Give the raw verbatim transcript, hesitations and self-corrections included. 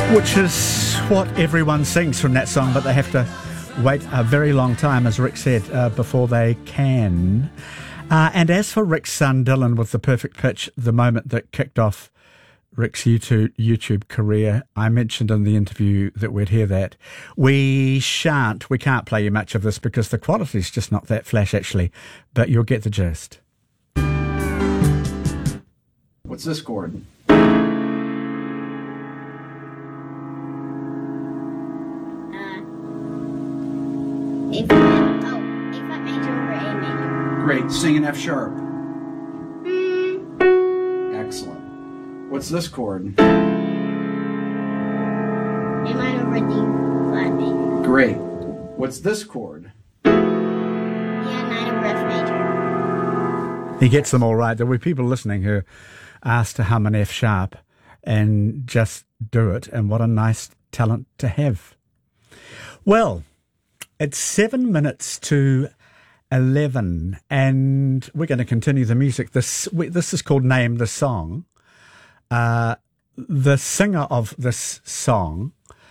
Which is what everyone sings from that song, but they have to wait a very long time, as Rick said, uh, before they can. Uh, and as for Rick's son Dylan with The Perfect Pitch, the moment that kicked off Rick's YouTube, YouTube career, I mentioned in the interview that we'd hear that. We shan't, we can't play you much of this because the quality's just not that flash actually, but you'll get the gist. What's this chord? A flat, oh, A flat major over A major. Great. Sing an F sharp. Mm. Excellent. What's this chord? A minor over D flat major. Great. What's this chord? Yeah, nine over F major. He gets them all right. There were people listening who asked to hum an F sharp and just do it, and what a nice talent to have. Well, it's seven minutes to eleven, and we're going to continue the music. This this is called Name the Song. Uh, the singer of this song